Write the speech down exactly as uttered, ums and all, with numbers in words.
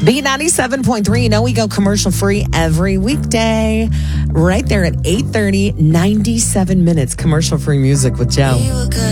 B ninety-seven point three. You know, we go commercial free every weekday. Right there at eight thirty, ninety-seven minutes commercial free music with Joe.